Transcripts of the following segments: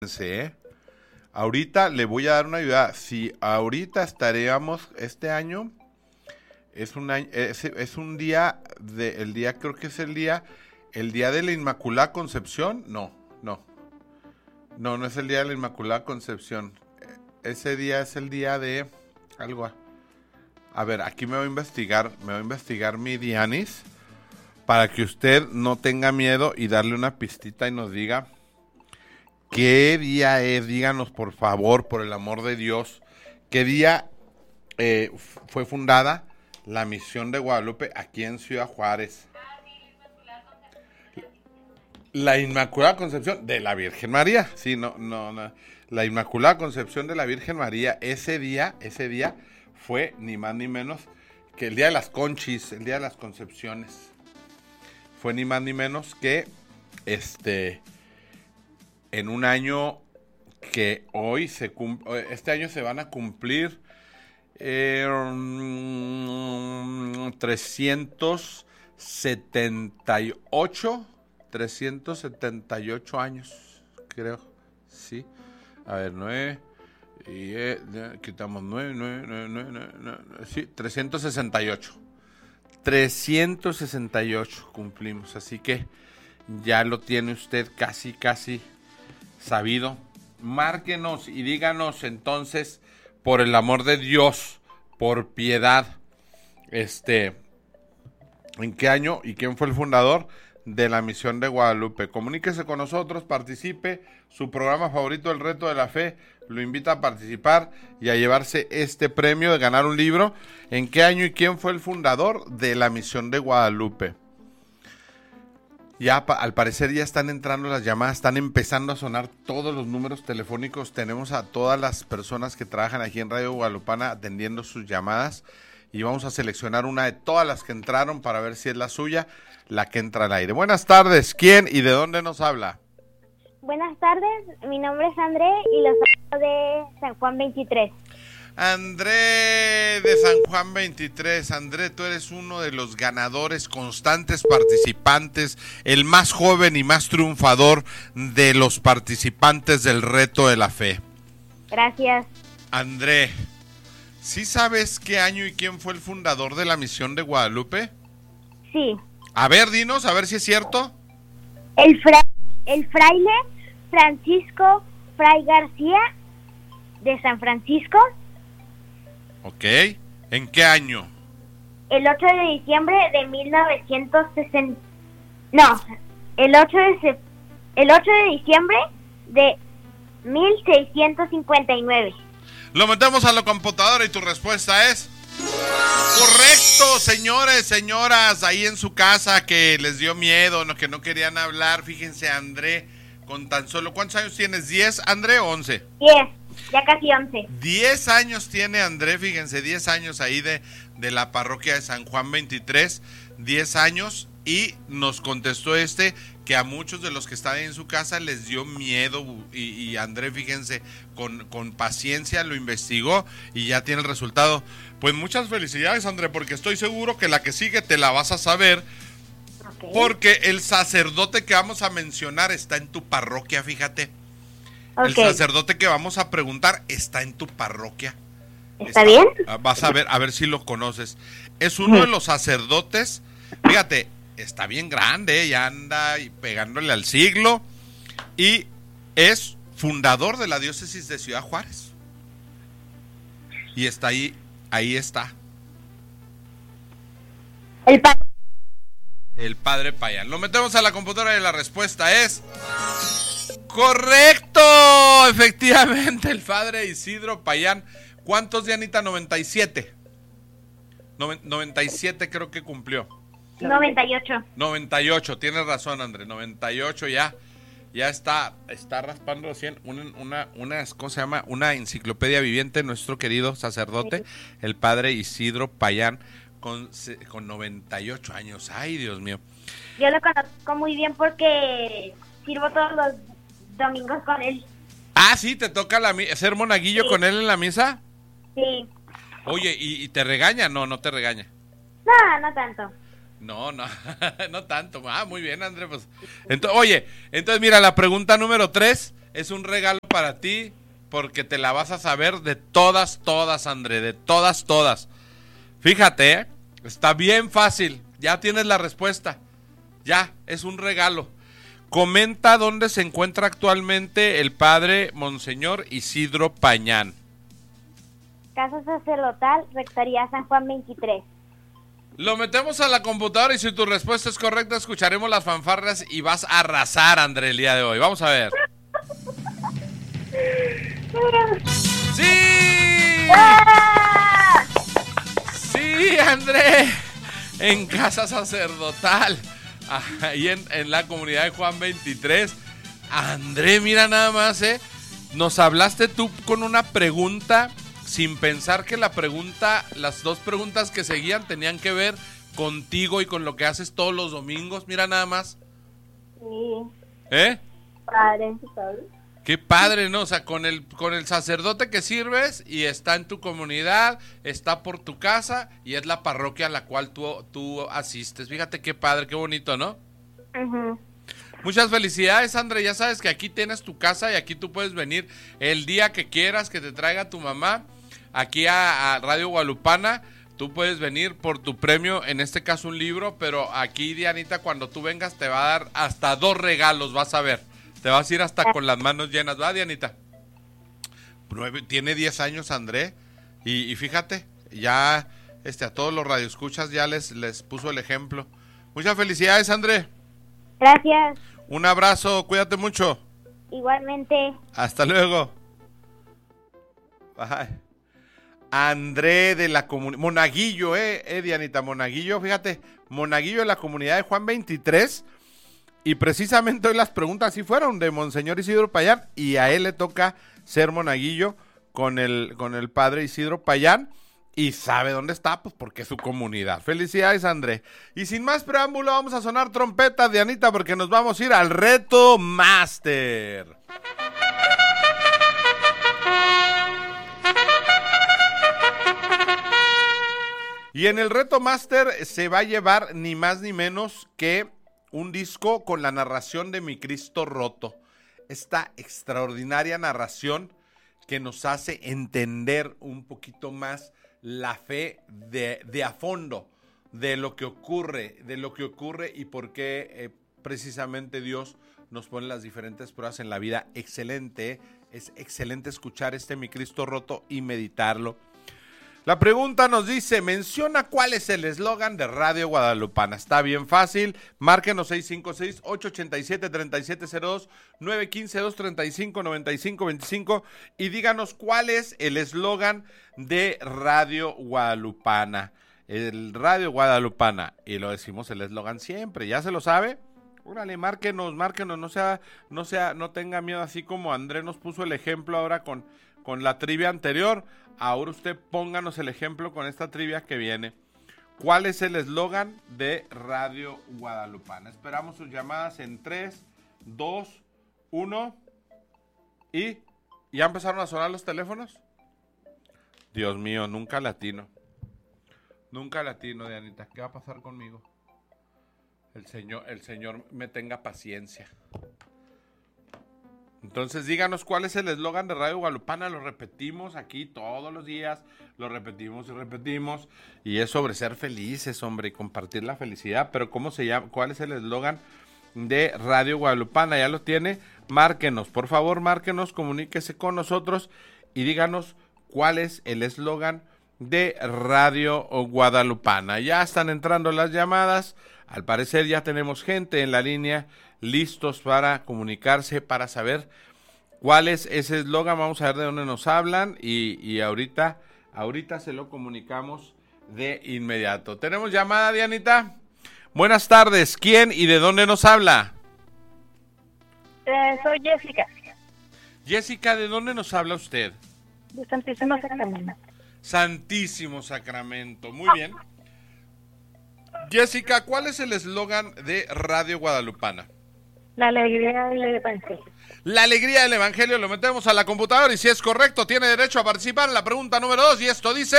¿eh? Ahorita le voy a dar una ayuda. Si ahorita estaríamos este año, es un día el día, creo que es el día de la Inmaculada Concepción. No es el día de la Inmaculada Concepción. Ese día es el día de algo. A ver, aquí me voy a investigar mi Dianis para que usted no tenga miedo y darle una pistita y nos diga qué día es. Díganos, por favor, por el amor de Dios, qué día fue fundada la Misión de Guadalupe aquí en Ciudad Juárez. La Inmaculada Concepción de la Virgen María. Sí, no. La Inmaculada Concepción de la Virgen María, ese día fue ni más ni menos que el día de las Conchis, el día de las Concepciones. Fue ni más ni menos que en un año que hoy este año se van a cumplir 378 años, creo, sí. A ver, 9, y quitamos 9, sí, 368 cumplimos, así que ya lo tiene usted casi sabido. Márquenos y díganos entonces, por el amor de Dios, por piedad, ¿en qué año y quién fue el fundador de la Misión de Guadalupe? Comuníquese con nosotros, participe. Su programa favorito, El Reto de la Fe, lo invita a participar y a llevarse este premio de ganar un libro. ¿En qué año y quién fue el fundador de la Misión de Guadalupe? Ya, al parecer ya están entrando las llamadas, están empezando a sonar todos los números telefónicos. Tenemos a todas las personas que trabajan aquí en Radio Guadalupana atendiendo sus llamadas y vamos a seleccionar una de todas las que entraron para ver si es la suya, la que entra al aire. Buenas tardes, ¿quién y de dónde nos habla? Buenas tardes, mi nombre es André y los hablo de San Juan 23. André de San Juan 23. André, tú eres uno de los ganadores, constantes participantes, el más joven y más triunfador de los participantes del Reto de la Fe. Gracias. André, ¿sí sabes qué año y quién fue el fundador de la Misión de Guadalupe? Sí. A ver, dinos, a ver si es cierto. El fraile Francisco Fray García de San Francisco. Ok, ¿en qué año? El 8 de diciembre de 1960. No, el 8 de diciembre de 1659. Lo metemos a la computadora y tu respuesta es correcto, señores, señoras, ahí en su casa que les dio miedo, que no querían hablar. Fíjense, André, con tan solo, ¿cuántos años tienes? ¿10, André, o 11? 10, ya casi 11. 10 años tiene André, fíjense, 10 años ahí de la parroquia de San Juan 23, 10 años, y nos contestó que a muchos de los que estaban en su casa les dio miedo, y André, fíjense, con paciencia lo investigó y ya tiene el resultado. Pues muchas felicidades, André, porque estoy seguro que la que sigue te la vas a saber, okay, porque el sacerdote que vamos a mencionar está en tu parroquia, fíjate. Okay. El sacerdote que vamos a preguntar está en tu parroquia. ¿Está bien? Vas a ver si lo conoces. Es uno de los sacerdotes, fíjate, está bien grande, ya anda pegándole al siglo, y es fundador de la diócesis de Ciudad Juárez. Y está ahí está. El padre Payán. Lo metemos a la computadora y la respuesta es correcto. Efectivamente, el padre Isidro Payán. ¿Cuántos, Dianita? 97. 97 creo que cumplió. 98, tienes razón, André. 98 ya está raspando 100. ¿Cómo se llama? Una enciclopedia viviente, nuestro querido sacerdote, el padre Isidro Payán, con 98 años. Ay, Dios mío. Yo lo conozco muy bien porque sirvo todos los domingos con él. Ah, sí, ¿te toca ser monaguillo con él en la misa? Sí. Oye, ¿y te regaña? No te regaña. No tanto. No tanto. Ah, muy bien, André. Pues. Entonces mira, la pregunta número 3 es un regalo para ti porque te la vas a saber de todas, André, de todas. Fíjate, está bien fácil, ya tienes la respuesta, ya, es un regalo. Comenta dónde se encuentra actualmente el padre Monseñor Isidro Pañán. Casa sacerdotal, Rectoría San Juan 23. Lo metemos a la computadora y si tu respuesta es correcta, escucharemos las fanfarrias y vas a arrasar, André, el día de hoy. Vamos a ver. ¡Sí! ¡Ah! ¡Sí, André! En Casa Sacerdotal, ahí en la comunidad de Juan 23. André, mira nada más, nos hablaste tú con una pregunta sin pensar que las dos preguntas que seguían tenían que ver contigo y con lo que haces todos los domingos. Mira nada más. Sí. Padre. Qué padre, ¿no? O sea, con el sacerdote que sirves y está en tu comunidad, está por tu casa y es la parroquia a la cual tú asistes. Fíjate qué padre, qué bonito, ¿no? Uh-huh. Muchas felicidades, André. Ya sabes que aquí tienes tu casa y aquí tú puedes venir el día que quieras, que te traiga tu mamá aquí a Radio Guadalupana. Tú puedes venir por tu premio, en este caso un libro, pero aquí Dianita cuando tú vengas te va a dar hasta 2 regalos, vas a ver. Te vas a ir hasta con las manos llenas, ¿va, Dianita? Tiene 10 años, André, y fíjate, ya a todos los radioescuchas ya les puso el ejemplo. Muchas felicidades, André. Gracias. Un abrazo, cuídate mucho. Igualmente. Hasta luego. Bye. André de la comunidad, Monaguillo, Dianita, Monaguillo, fíjate, Monaguillo de la comunidad de Juan 23, y precisamente hoy las preguntas sí fueron de Monseñor Isidro Payán, y a él le toca ser monaguillo con el padre Isidro Payán, y sabe dónde está, pues porque es su comunidad. Felicidades, André. Y sin más preámbulo, vamos a sonar trompetas, Dianita, porque nos vamos a ir al Reto Máster. Y en el Reto Máster se va a llevar ni más ni menos que un disco con la narración de Mi Cristo Roto. Esta extraordinaria narración que nos hace entender un poquito más la fe de a fondo, de lo que ocurre y por qué precisamente Dios nos pone las diferentes pruebas en la vida. Excelente, es excelente escuchar Mi Cristo Roto y meditarlo. La pregunta nos dice, menciona cuál es el eslogan de Radio Guadalupana. Está bien fácil, márquenos 656-887-3702, 915-235-9525 y díganos cuál es el eslogan de Radio Guadalupana. El Radio Guadalupana, y lo decimos el eslogan siempre, ¿ya se lo sabe? Órale, márquenos, no tenga miedo, así como André nos puso el ejemplo ahora con la trivia anterior. Ahora usted pónganos el ejemplo con esta trivia que viene. ¿Cuál es el eslogan de Radio Guadalupana? Esperamos sus llamadas en 3, 2, 1 y ¿ya empezaron a sonar los teléfonos? Dios mío, nunca latino, Dianita. ¿Qué va a pasar conmigo? El Señor me tenga paciencia. Entonces díganos cuál es el eslogan de Radio Guadalupana. Lo repetimos aquí todos los días, lo repetimos y repetimos, y es sobre ser felices, hombre, y compartir la felicidad. Pero ¿cómo se llama? ¿Cuál es el eslogan de Radio Guadalupana? ¿Ya lo tiene? Márquenos, por favor, márquenos, comuníquese con nosotros y díganos cuál es el eslogan de Radio Guadalupana. Ya están entrando las llamadas, al parecer ya tenemos gente en la línea listos para comunicarse, para saber cuál es ese eslogan. Vamos a ver de dónde nos hablan y ahorita se lo comunicamos de inmediato. ¿Tenemos llamada, Dianita? Buenas tardes, ¿quién y de dónde nos habla? Soy Jessica. Jessica, ¿de dónde nos habla usted? De Santísimo Sacramento. Santísimo Sacramento, muy bien. Jessica, ¿cuál es el eslogan de Radio Guadalupana? La alegría del Evangelio. La alegría del Evangelio, lo metemos a la computadora y si es correcto, tiene derecho a participar en la pregunta número 2 y esto dice...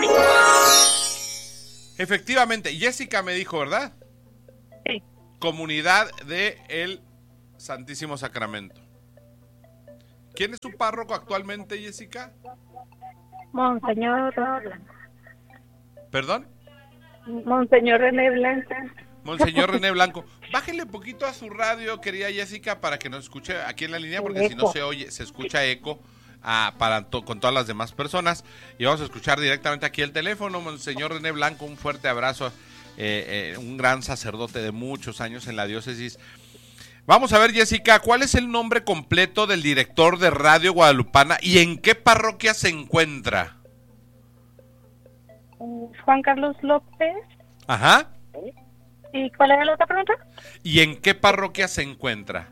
Efectivamente, Jessica me dijo, ¿verdad? Sí. Comunidad de el Santísimo Sacramento. ¿Quién es su párroco actualmente, Jessica? Monseñor Blanco. ¿Perdón? Monseñor René Blanco. Monseñor René Blanco. Bájele un poquito a su radio, querida Jessica, para que nos escuche aquí en la línea, porque si no se oye, se escucha eco con todas las demás personas. Y vamos a escuchar directamente aquí el teléfono. Monseñor René Blanco, un fuerte abrazo, un gran sacerdote de muchos años en la diócesis. Vamos a ver, Jessica, ¿cuál es el nombre completo del director de Radio Guadalupana y en qué parroquia se encuentra? Juan Carlos López. Ajá. ¿Y cuál era la otra pregunta? ¿Y en qué parroquia se encuentra?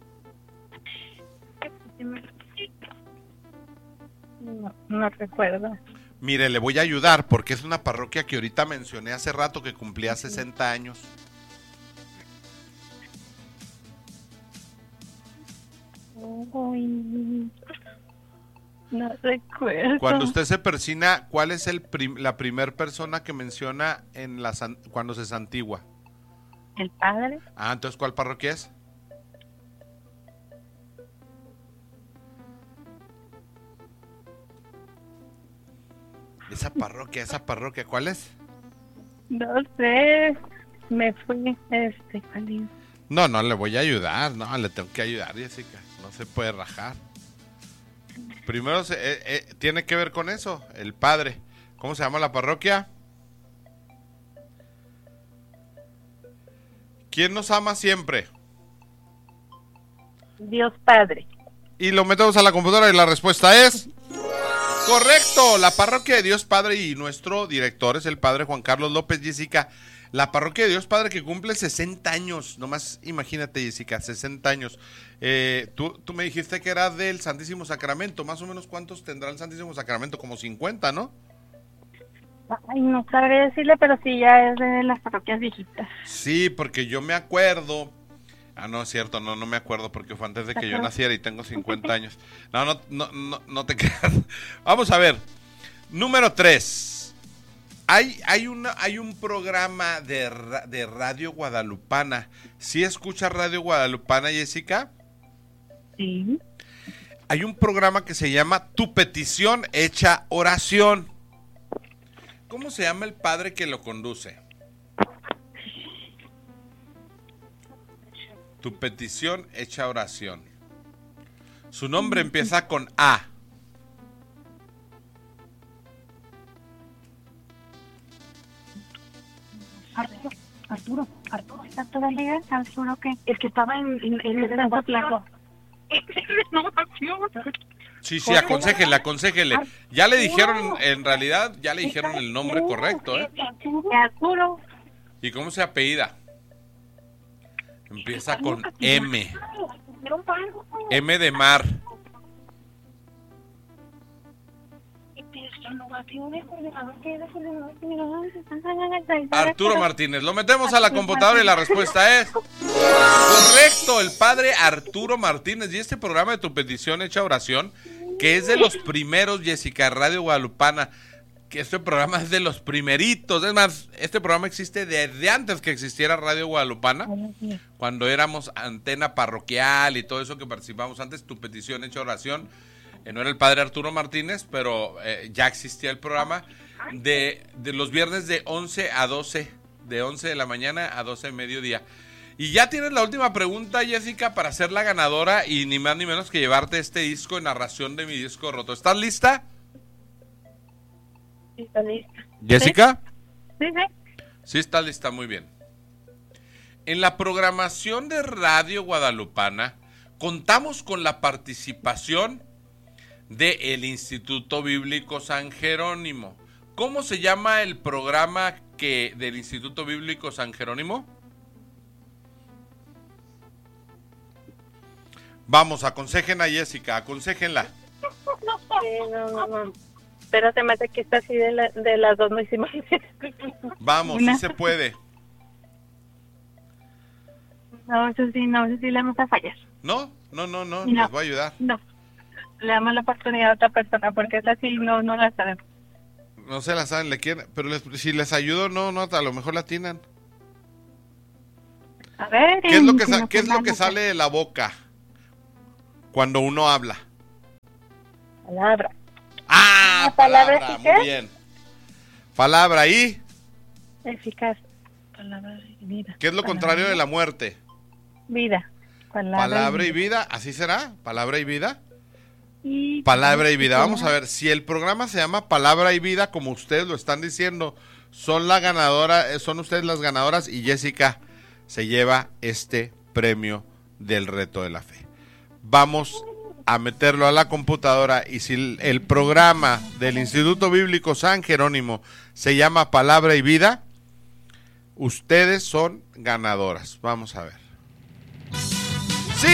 No recuerdo. Mire, le voy a ayudar porque es una parroquia que ahorita mencioné hace rato que cumplía 60 años. Uy, no recuerdo. Cuando usted se persina, ¿cuál es la primer persona que menciona cuando se santigua? ¿El padre? Ah, entonces, ¿cuál parroquia es? Esa parroquia, ¿cuál es? No sé. Me fui. ¿Cuál es? No le voy a ayudar, no, le tengo que ayudar, Jessica, no se puede rajar. Primero tiene que ver con eso, el padre. ¿Cómo se llama la parroquia? ¿Quién nos ama siempre? Dios Padre. Y lo metemos a la computadora y la respuesta es... ¡correcto! La parroquia de Dios Padre y nuestro director es el padre Juan Carlos López. Jessica, la parroquia de Dios Padre que cumple 60 años. Nomás imagínate, Jessica, 60 años. Tú me dijiste que era del Santísimo Sacramento. Más o menos, ¿cuántos tendrá el Santísimo Sacramento? Como 50, ¿no? Ay, no sabré decirle, pero sí ya es de las parroquias viejitas. Sí, porque yo me acuerdo... Ah, no, es cierto, no me acuerdo porque fue antes de que yo naciera y tengo 50 años. No te creas. Vamos a ver. Número 3. Hay un programa de Radio Guadalupana. ¿Sí escuchas Radio Guadalupana, Jessica? Sí. Hay un programa que se llama Tu Petición Hecha Oración. ¿Cómo se llama el padre que lo conduce? Tu Petición Hecha Oración. Su nombre empieza con A. Arturo, ¿está todavía? Arturo, ¿qué? Es que estaba en el Santo Plazo. Sí, aconsejele. Ya le dijeron, en realidad, ya le dijeron el nombre correcto, ¿eh? Arturo. ¿Y cómo se apellida? Empieza con M. M de mar. Arturo Martínez. Lo metemos a la computadora y la respuesta es... correcto, el padre Arturo Martínez. Y este programa de Tu Petición Hecha Oración, que es de los primeros, Jessica, Radio Guadalupana, que este programa es de los primeritos. Es más, este programa existe desde antes que existiera Radio Guadalupana, cuando éramos antena parroquial y todo eso que participamos antes. Tu Petición Hecha Oración. No era el padre Arturo Martínez, pero ya existía el programa de los viernes de 11 a 12, de 11 de la mañana a 12 de mediodía. Y ya tienes la última pregunta, Jessica, para ser la ganadora y ni más ni menos que llevarte este disco de narración de Mi Disco Roto. ¿Estás lista? Sí, está lista. ¿Jessica? Sí. Sí, está lista, muy bien. En la programación de Radio Guadalupana contamos con la participación del Instituto Bíblico San Jerónimo. ¿Cómo se llama el programa del Instituto Bíblico San Jerónimo? Vamos, aconsejen a Jessica, aconséjenla. No. Pero se me hace que está así de las dos no hicimos. Vamos, sí se puede. No, eso sí le vamos a fallar. No, les voy a ayudar. No, le damos la oportunidad a otra persona porque esa sí no la sabemos. No se la saben, le quieren, pero si les ayudo, no, a lo mejor la atinan. A ver, ¿Qué es lo que sale de la boca cuando uno habla? Palabra. Ah, palabra palabra, eficaz. muy bien. Palabra y... Eficaz. Palabra y vida. ¿Qué es lo contrario de la muerte? Vida. Palabra y vida, ¿así será? ¿Palabra y vida? Y Palabra y vida. Vamos a ver, si el programa se llama Palabra y Vida, como ustedes lo están diciendo, son la ganadora, son ustedes las ganadoras y Jessica se lleva este premio del reto de la fe. Vamos a meterlo a la computadora y si el programa del Instituto Bíblico San Jerónimo se llama Palabra y Vida, ustedes son ganadoras. Vamos a ver. ¡Sí!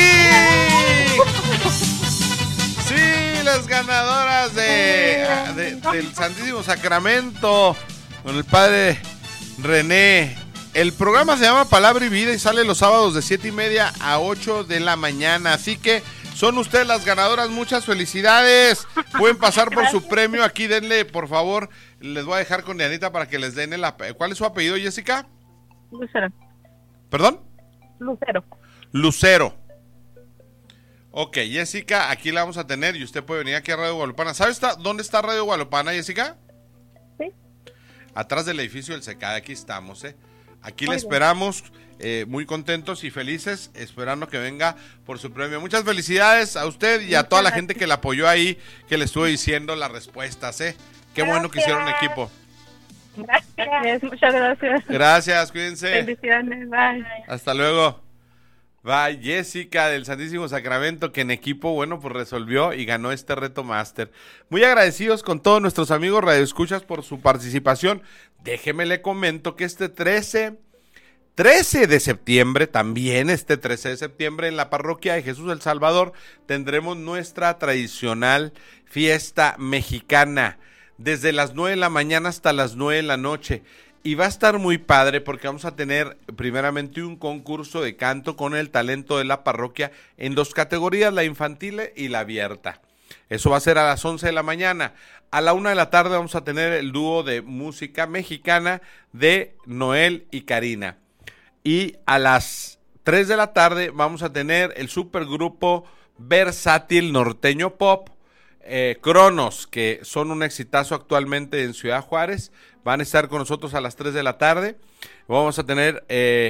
Sí, las ganadoras del Santísimo Sacramento con el padre René. El programa se llama Palabra y Vida y sale los sábados de 7:30 a 8 de la mañana. Así que son ustedes las ganadoras. Muchas felicidades. Pueden pasar por su premio. Aquí denle, por favor. Les voy a dejar con Dianita para que les den el... ¿Cuál es su apellido, Jessica? Lucero. ¿Perdón? Lucero. Lucero. Ok, Jessica, aquí la vamos a tener y usted puede venir aquí a Radio Guadalupana. ¿Sabe dónde está Radio Guadalupana, Jessica? Sí. Atrás del edificio del SECAD, aquí estamos, Aquí le esperamos, muy contentos y felices, esperando que venga por su premio. Muchas felicidades a usted y a toda la gente que la apoyó ahí, que le estuvo diciendo las respuestas, Qué bueno que hicieron equipo. Gracias, muchas gracias. Gracias, cuídense. Bendiciones, bye. Hasta luego. Va Jessica del Santísimo Sacramento, que en equipo, bueno, pues resolvió y ganó este reto máster. Muy agradecidos con todos nuestros amigos radioescuchas por su participación. Déjeme le comento que este 13 de septiembre, también este 13 de septiembre, en la parroquia de Jesús el Salvador, tendremos nuestra tradicional fiesta mexicana, desde las 9 de la mañana hasta las 9 de la noche. Y va a estar muy padre porque vamos a tener primeramente un concurso de canto con el talento de la parroquia en 2 categorías, la infantil y la abierta. Eso va a ser a las 11 de la mañana. A la 1 de la tarde vamos a tener el dúo de música mexicana de Noel y Karina. Y a las 3 de la tarde vamos a tener el supergrupo versátil norteño pop, Cronos, que son un exitazo actualmente en Ciudad Juárez. Van a estar con nosotros a las 3 de la tarde. Vamos a tener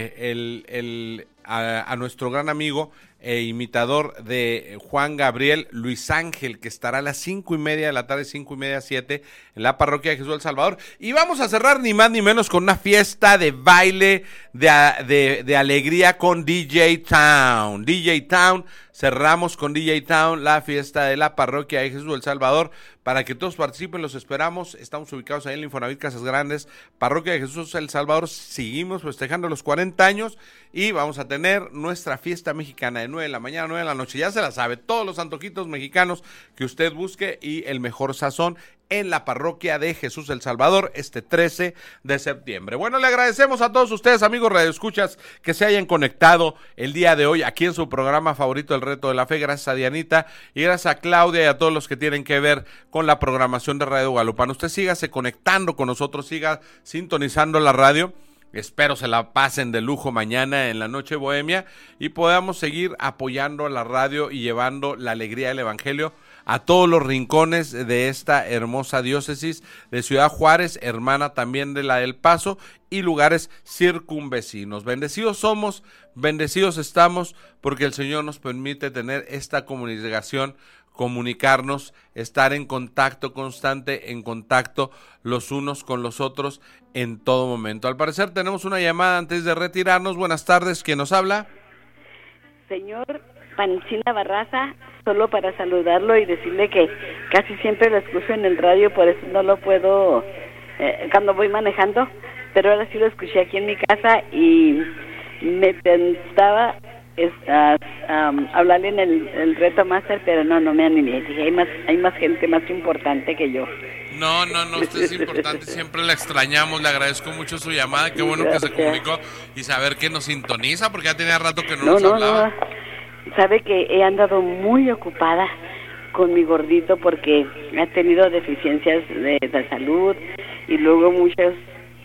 a nuestro gran amigo imitador de Juan Gabriel, Luis Ángel, que estará a las 5:30 de la tarde, 5:30 a 7, en la parroquia de Jesús del Salvador. Y vamos a cerrar ni más ni menos con una fiesta de baile, de alegría con DJ Town. DJ Town, cerramos con DJ Town la fiesta de la parroquia de Jesús del Salvador. Para que todos participen, los esperamos. Estamos ubicados ahí en el Infonavit Casas Grandes, parroquia de Jesús el Salvador. Seguimos festejando los 40 años y vamos a tener nuestra fiesta mexicana de 9 de la mañana a 9 de la noche. Ya se la sabe, todos los antojitos mexicanos que usted busque y el mejor sazón en la parroquia de Jesús el Salvador este 13 de septiembre. Bueno, le agradecemos a todos ustedes, amigos radioescuchas, que se hayan conectado el día de hoy aquí en su programa favorito, El Reto de la Fe. Gracias a Dianita y gracias a Claudia y a todos los que tienen que ver con la programación de Radio Guadalupana. Usted sígase conectando con nosotros, siga sintonizando la radio. Espero se la pasen de lujo mañana en la noche bohemia y podamos seguir apoyando a la radio y llevando la alegría del evangelio a todos los rincones de esta hermosa diócesis de Ciudad Juárez, hermana también de la del Paso, y lugares circunvecinos. Bendecidos somos, bendecidos estamos, porque el Señor nos permite tener esta comunicación, comunicarnos, estar en contacto constante, en contacto los unos con los otros en todo momento. Al parecer tenemos una llamada antes de retirarnos. Buenas tardes, ¿quién nos habla? Señor Pancina Barraza, solo para saludarlo y decirle que casi siempre lo escucho en el radio, por eso no lo puedo cuando voy manejando, pero ahora sí lo escuché aquí en mi casa y me pensaba hablarle en el reto máster, pero no me animé. Dije, hay más gente más importante que yo. No, usted es importante, siempre la extrañamos, le agradezco mucho su llamada, qué bueno que se comunicó y saber que nos sintoniza, porque ya tenía rato que no nos hablaba. No. Sabe que he andado muy ocupada con mi gordito porque ha tenido deficiencias de salud y luego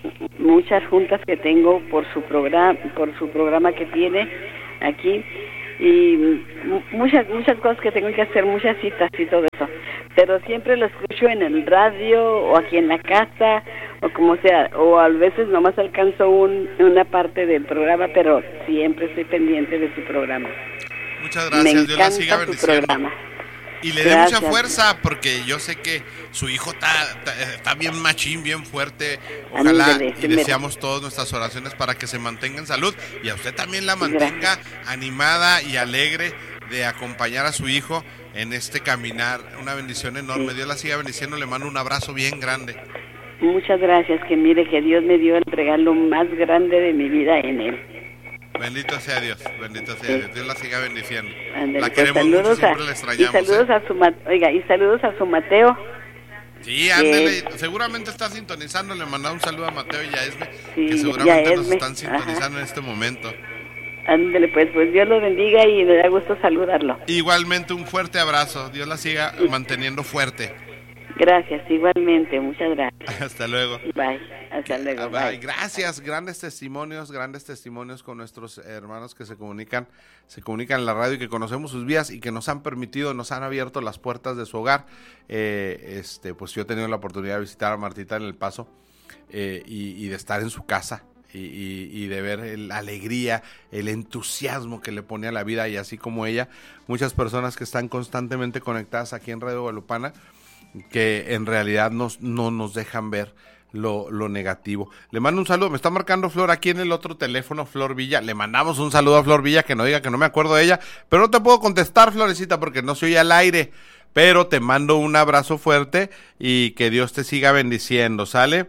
muchas juntas que tengo por su programa que tiene aquí, y muchas cosas que tengo que hacer, muchas citas y todo eso, pero siempre lo escucho en el radio o aquí en la casa o como sea, o a veces nomás alcanzo una parte del programa, pero siempre estoy pendiente de su programa. Muchas gracias, Dios la siga bendiciendo. Programa. Y le dé mucha fuerza, porque yo sé que su hijo está bien machín, bien fuerte. Ojalá y deseamos todas nuestras oraciones para que se mantenga en salud. Y a usted también la mantenga animada y alegre de acompañar a su hijo en este caminar. Una bendición enorme. Dios la siga bendiciendo. Le mando un abrazo bien grande. Muchas gracias. Que mire que Dios me dio el regalo más grande de mi vida en él. Bendito sea Dios, bendito sea Dios. Dios la siga bendiciendo. Andale, la queremos mucho, siempre la extrañamos. Y saludos y saludos a su Mateo. Sí, ándele, seguramente está sintonizando. Le mandamos un saludo a Mateo y a Esme, que seguramente nos están sintonizando en este momento. Ándale, pues Dios lo bendiga y me da gusto saludarlo. Igualmente un fuerte abrazo. Dios la siga manteniendo fuerte. Gracias, igualmente, muchas gracias. Hasta luego. Bye, hasta luego. Bye. Gracias, grandes testimonios con nuestros hermanos que se comunican en la radio y que conocemos sus vidas y que nos han abierto las puertas de su hogar. Pues yo he tenido la oportunidad de visitar a Martita en El Paso y de estar en su casa. Y de ver la alegría, el entusiasmo que le pone a la vida, y así como ella, muchas personas que están constantemente conectadas aquí en Radio Guadalupana, que en realidad no nos dejan ver lo negativo. Le mando un saludo, me está marcando Flor aquí en el otro teléfono, Flor Villa. Le mandamos un saludo a Flor Villa, que no diga que no me acuerdo de ella, pero no te puedo contestar, Florecita, porque no se oye al aire, pero te mando un abrazo fuerte y que Dios te siga bendiciendo, ¿sale?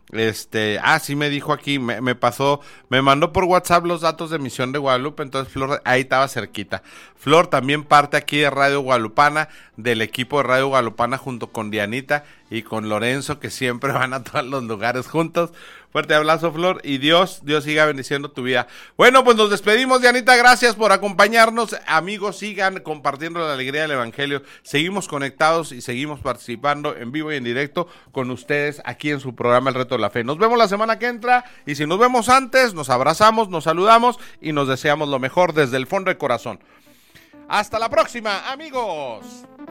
Sí me dijo aquí, me mandó por WhatsApp los datos de Misión de Guadalupe, entonces Flor ahí estaba cerquita. Flor también parte aquí de Radio Guadalupana, del equipo de Radio Guadalupana, junto con Dianita y con Lorenzo, que siempre van a todos los lugares juntos. Fuerte abrazo, Flor, y Dios siga bendiciendo tu vida. Bueno, pues nos despedimos, Dianita, gracias por acompañarnos. Amigos, sigan compartiendo la alegría del Evangelio. Seguimos conectados y seguimos participando en vivo y en directo con ustedes aquí en su programa El Reto de la Fe. Nos vemos la semana que entra, y si nos vemos antes, nos abrazamos, nos saludamos y nos deseamos lo mejor desde el fondo del corazón. Hasta la próxima, amigos.